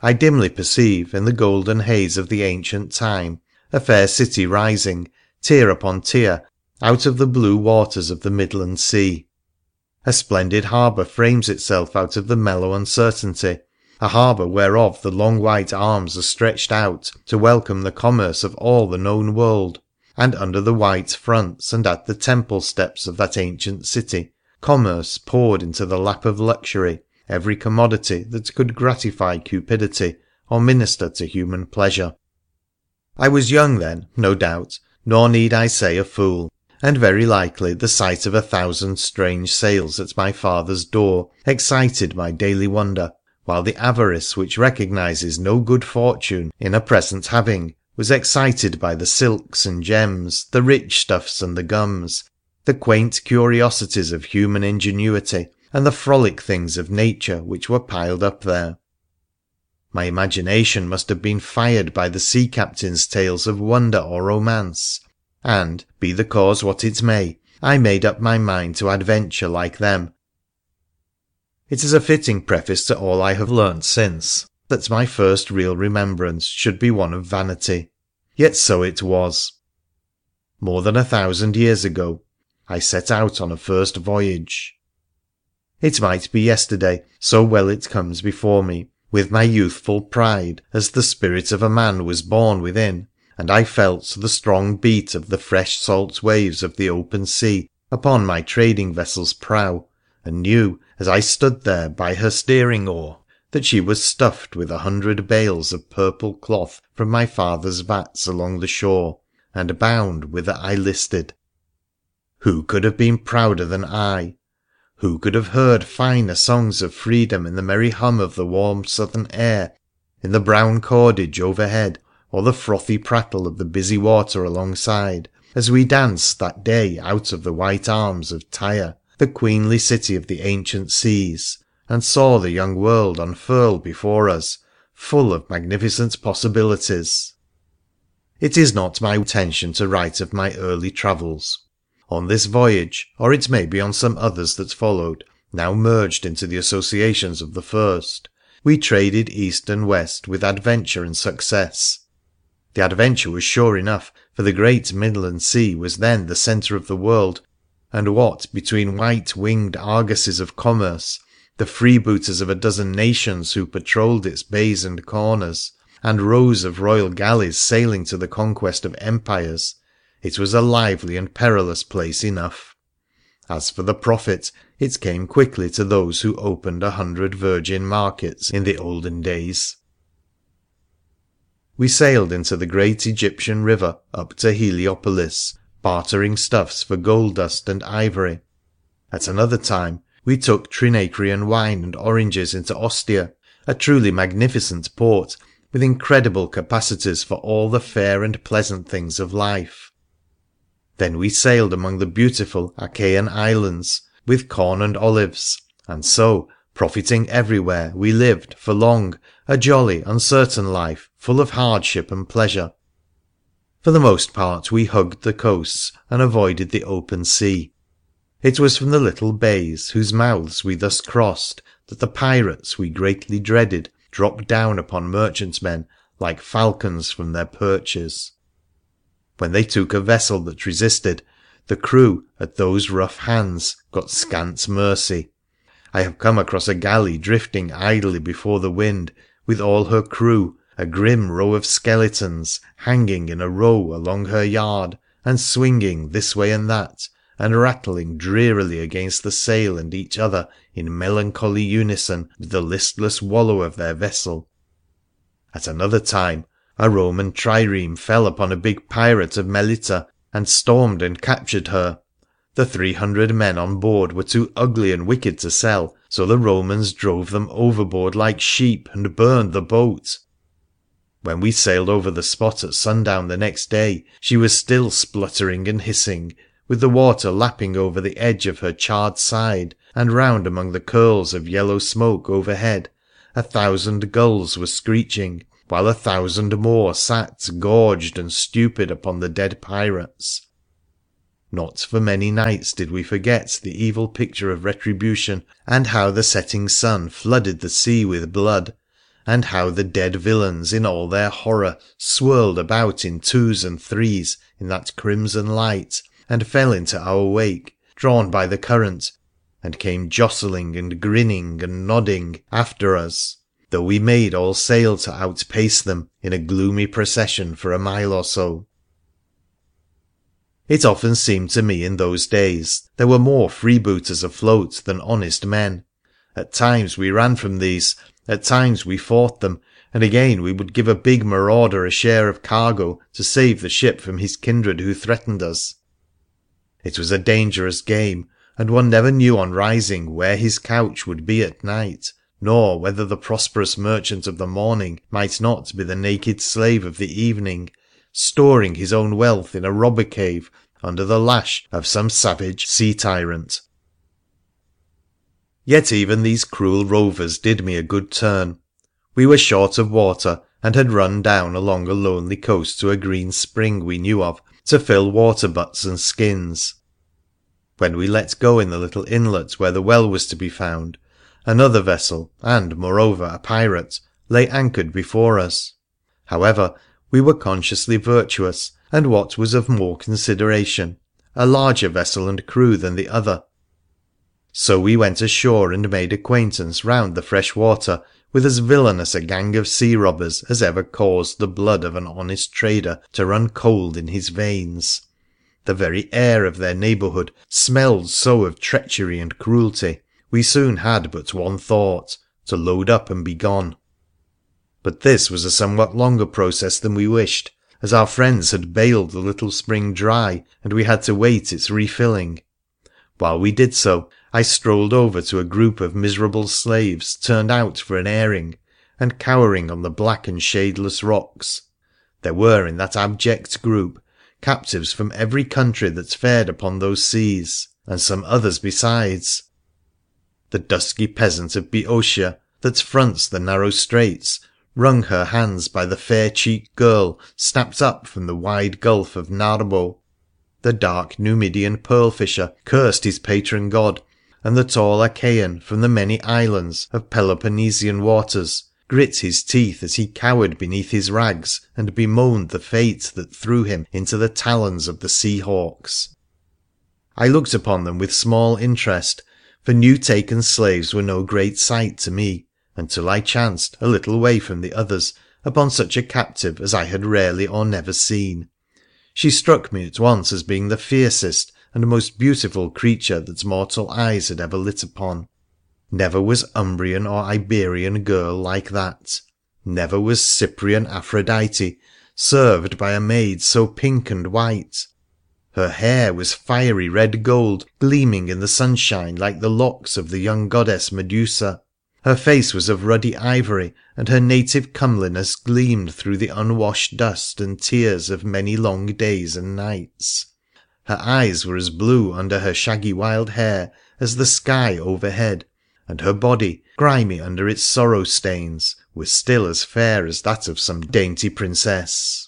I dimly perceive, in the golden haze of the ancient time, a fair city rising, tier upon tier, out of the blue waters of the Midland Sea. A splendid harbour frames itself out of the mellow uncertainty, a harbour whereof the long white arms are stretched out to welcome the commerce of all the known world, and under the white fronts and at the temple steps of that ancient city commerce poured into the lap of luxury every commodity that could gratify cupidity or minister to human pleasure. I was young then, no doubt, nor need I say a fool, and very likely the sight of 1,000 strange sails at my father's door excited my daily wonder, while the avarice which recognises no good fortune in a present having was excited by the silks and gems, the rich stuffs and the gums, the quaint curiosities of human ingenuity, and the frolic things of nature which were piled up there. My imagination must have been fired by the sea captain's tales of wonder or romance, and, be the cause what it may, I made up my mind to adventure like them. It is a fitting preface to all I have learnt since, that my first real remembrance should be one of vanity. Yet so it was. More than 1,000 years ago, I set out on a first voyage. It might be yesterday, so well it comes before me, with my youthful pride, as the spirit of a man was born within, and I felt the strong beat of the fresh salt waves of the open sea upon my trading vessel's prow, and knew, as I stood there by her steering oar, that she was stuffed with 100 bales of purple cloth from my father's vats along the shore, and bound whither I listed. Who could have been prouder than I? Who could have heard finer songs of freedom in the merry hum of the warm southern air, in the brown cordage overhead, or the frothy prattle of the busy water alongside, as we danced that day out of the white arms of Tyre, the queenly city of the ancient seas, and saw the young world unfurl before us, full of magnificent possibilities? It is not my intention to write of my early travels. On this voyage, or it may be on some others that followed, now merged into the associations of the first, we traded east and west with adventure and success. The adventure was sure enough, for the great Midland Sea was then the centre of the world, and what between white-winged argosies of commerce, the freebooters of a dozen nations who patrolled its bays and corners, and rows of royal galleys sailing to the conquest of empires, it was a lively and perilous place enough. As for the profit, it came quickly to those who opened 100 virgin markets in the olden days. We sailed into the great Egyptian river up to Heliopolis, bartering stuffs for gold dust and ivory. At another time we took Trinacrian wine and oranges into Ostia, a truly magnificent port, with incredible capacities for all the fair and pleasant things of life. Then we sailed among the beautiful Achaean islands, with corn and olives, and so, profiting everywhere, we lived, for long, a jolly, uncertain life, full of hardship and pleasure. For the most part we hugged the coasts and avoided the open sea. It was from the little bays, whose mouths we thus crossed, that the pirates we greatly dreaded dropped down upon merchantmen like falcons from their perches. When they took a vessel that resisted, the crew, at those rough hands, got scant mercy. I have come across a galley drifting idly before the wind, with all her crew, a grim row of skeletons, hanging in a row along her yard, and swinging this way and that, and rattling drearily against the sail and each other in melancholy unison with the listless wallow of their vessel. At another time a Roman trireme fell upon a big pirate of Melita, and stormed and captured her. The 300 men on board were too ugly and wicked to sell, so the Romans drove them overboard like sheep and burned the boat. When we sailed over the spot at sundown the next day, she was still spluttering and hissing, with the water lapping over the edge of her charred side, and round among the curls of yellow smoke overhead 1,000 gulls were screeching, while 1,000 more sat gorged and stupid upon the dead pirates. Not for many nights did we forget the evil picture of retribution, and how the setting sun flooded the sea with blood, and how the dead villains in all their horror swirled about in twos and threes in that crimson light, and fell into our wake, drawn by the current, and came jostling and grinning and nodding after us, though we made all sail to outpace them in a gloomy procession for a mile or so. It often seemed to me in those days there were more freebooters afloat than honest men. At times we ran from these, at times we fought them, and again we would give a big marauder a share of cargo to save the ship from his kindred who threatened us. It was a dangerous game, and one never knew on rising where his couch would be at night, nor whether the prosperous merchant of the morning might not be the naked slave of the evening, storing his own wealth in a robber cave under the lash of some savage sea tyrant. Yet even these cruel rovers did me a good turn. We were short of water, and had run down along a lonely coast to a green spring we knew of to fill water butts and skins. When we let go in the little inlet where the well was to be found, another vessel, and, moreover, a pirate, lay anchored before us. However, we were consciously virtuous, and what was of more consideration, a larger vessel and crew than the other. So we went ashore and made acquaintance round the fresh water with as villainous a gang of sea robbers as ever caused the blood of an honest trader to run cold in his veins. The very air of their neighbourhood smelled so of treachery and cruelty, we soon had but one thought, to load up and be gone. But this was a somewhat longer process than we wished, as our friends had bailed the little spring dry, and we had to wait its refilling. While we did so, I strolled over to a group of miserable slaves turned out for an airing, and cowering on the black and shadeless rocks. There were in that abject group captives from every country that fared upon those seas, and some others besides. The dusky peasant of Boeotia, that fronts the narrow straits, wrung her hands by the fair-cheeked girl snapped up from the wide gulf of Narbo. The dark Numidian pearl-fisher cursed his patron god, and the tall Achaean from the many islands of Peloponnesian waters grit his teeth as he cowered beneath his rags and bemoaned the fate that threw him into the talons of the sea-hawks. I looked upon them with small interest, for new-taken slaves were no great sight to me, until I chanced, a little way from the others, upon such a captive as I had rarely or never seen. She struck me at once as being the fiercest and most beautiful creature that mortal eyes had ever lit upon. Never was Umbrian or Iberian girl like that. Never was Cyprian Aphrodite served by a maid so pink and white. Her hair was fiery red gold, gleaming in the sunshine like the locks of the young goddess Medusa. Her face was of ruddy ivory, and her native comeliness gleamed through the unwashed dust and tears of many long days and nights. Her eyes were as blue under her shaggy wild hair as the sky overhead, and her body, grimy under its sorrow stains, was still as fair as that of some dainty princess.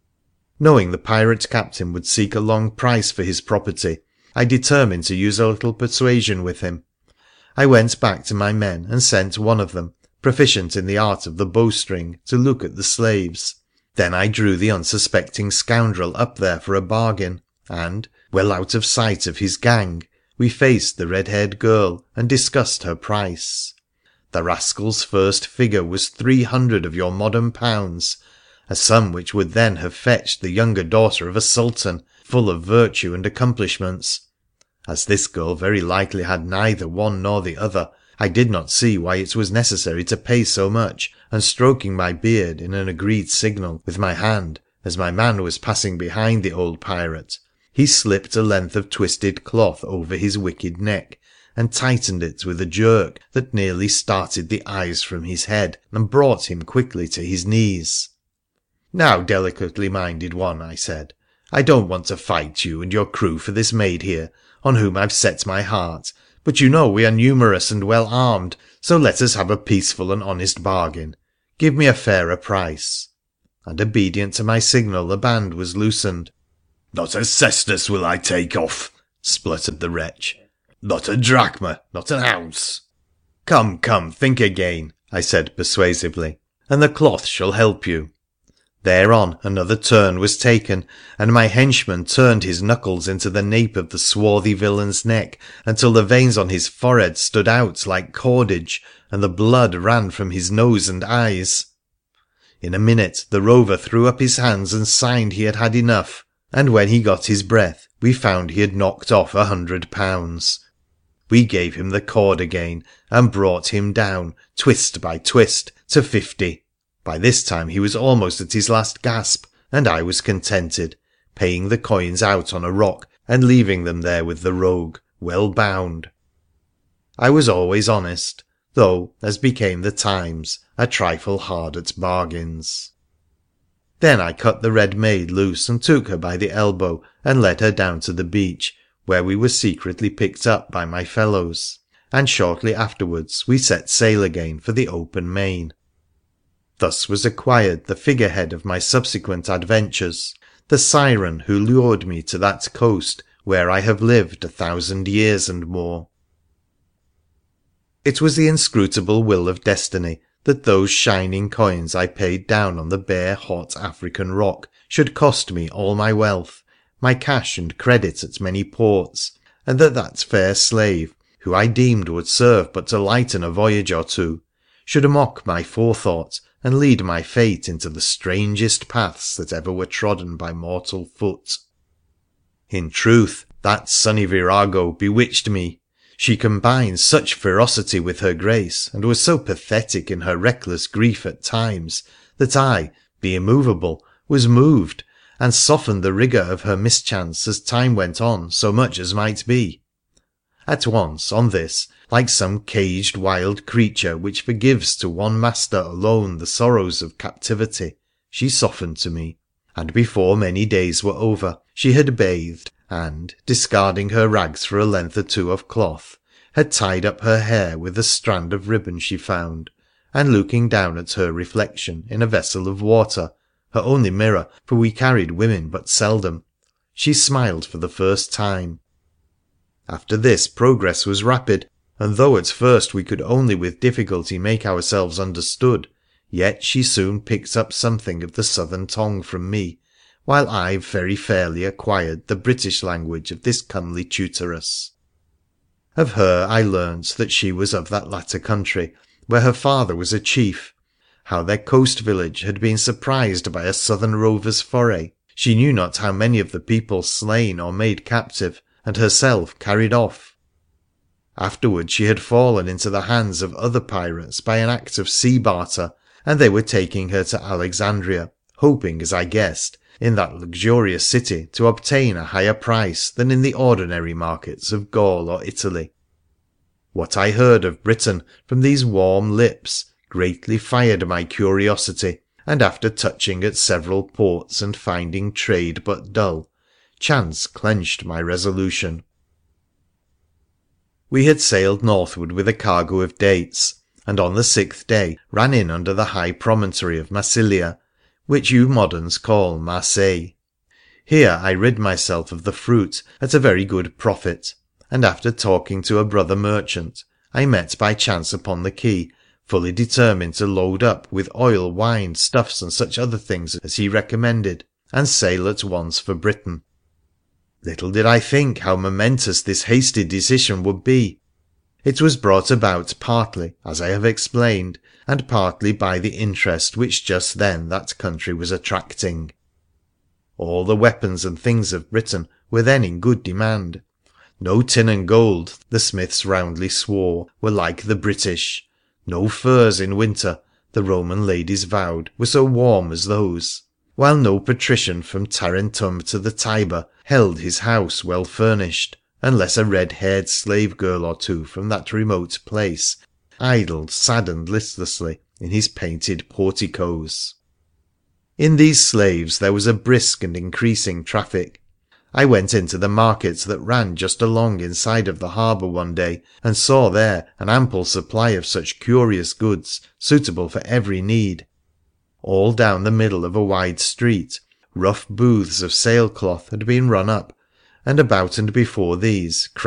Knowing the pirate captain would seek a long price for his property, I determined to use a little persuasion with him. I went back to my men and sent one of them, proficient in the art of the bowstring, to look at the slaves. Then I drew the unsuspecting scoundrel up there for a bargain, and, well out of sight of his gang, we faced the red-haired girl and discussed her price. The rascal's first figure was 300 of your modern pounds, a sum which would then have fetched the younger daughter of a sultan, full of virtue and accomplishments. As this girl very likely had neither one nor the other, I did not see why it was necessary to pay so much, and stroking my beard in an agreed signal with my hand as my man was passing behind the old pirate, he slipped a length of twisted cloth over his wicked neck, and tightened it with a jerk that nearly started the eyes from his head, and brought him quickly to his knees. "Now, delicately minded one," I said, "I don't want to fight you and your crew for this maid here, on whom I've set my heart, but you know we are numerous and well armed, so let us have a peaceful and honest bargain. Give me a fairer price." And obedient to my signal the band was loosened. "Not a cestus will I take off," spluttered the wretch. "Not a drachma, not an ounce." "Come, come, think again. I said persuasively, and the cloth shall help you. Thereon another turn was taken, and my henchman turned his knuckles into the nape of the swarthy villain's neck until the veins on his forehead stood out like cordage, and the blood ran from his nose and eyes. In a minute the rover threw up his hands and signed he had had enough, and when he got his breath we found he had knocked off £100. We gave him the cord again, and brought him down, twist by twist, to 50. By this time he was almost at his last gasp, and I was contented, paying the coins out on a rock and leaving them there with the rogue, well bound. I was always honest, though, as became the times, a trifle hard at bargains. Then I cut the red maid loose and took her by the elbow and led her down to the beach, where we were secretly picked up by my fellows, and shortly afterwards we set sail again for the open main. Thus was acquired the figurehead of my subsequent adventures, the siren who lured me to that coast where I have lived 1,000 years and more. It was the inscrutable will of destiny that those shining coins I paid down on the bare hot African rock should cost me all my wealth, my cash and credit at many ports, and that fair slave, who I deemed would serve but to lighten a voyage or two, should mock my forethought and lead my fate into the strangest paths that ever were trodden by mortal foot. In truth, that sunny virago bewitched me. She combined such ferocity with her grace, and was so pathetic in her reckless grief at times, that I, the immovable, was moved, and softened the rigour of her mischance as time went on so much as might be. At once, on this, like some caged wild creature which forgives to one master alone the sorrows of captivity, she softened to me, and before many days were over she had bathed, and, discarding her rags for a length or two of cloth, had tied up her hair with a strand of ribbon she found, and looking down at her reflection in a vessel of water, her only mirror, for we carried women but seldom, she smiled for the first time. After this progress was rapid, and though at first we could only with difficulty make ourselves understood, yet she soon picked up something of the southern tongue from me, while I very fairly acquired the British language of this comely tutoress. Of her I learnt that she was of that latter country, where her father was a chief, how their coast village had been surprised by a southern rover's foray, she knew not how many of the people slain or made captive, and herself carried off. Afterwards she had fallen into the hands of other pirates by an act of sea barter, and they were taking her to Alexandria, hoping, as I guessed, in that luxurious city to obtain a higher price than in the ordinary markets of Gaul or Italy. What I heard of Britain from these warm lips greatly fired my curiosity, and after touching at several ports and finding trade but dull, chance clenched my resolution. We had sailed northward with a cargo of dates, and on the 6th day ran in under the high promontory of Massilia, which you moderns call Marseilles. Here I rid myself of the fruit at a very good profit, and after talking to a brother merchant, I met by chance upon the quay, fully determined to load up with oil, wine, stuffs, and such other things as he recommended, and sail at once for Britain. Little did I think how momentous this hasty decision would be. It was brought about partly, as I have explained, and partly by the interest which just then that country was attracting. All the weapons and things of Britain were then in good demand. No tin and gold, the smiths roundly swore, were like the British. No furs in winter, the Roman ladies vowed, were so warm as those, while no patrician from Tarentum to the Tiber held his house well furnished, unless a red-haired slave girl or two from that remote place idled sad and listlessly in his painted porticos. In these slaves there was a brisk and increasing traffic. I went into the market that ran just along inside of the harbour one day, and saw there an ample supply of such curious goods, suitable for every need. All down the middle of a wide street, rough booths of sailcloth had been run up, and about and before these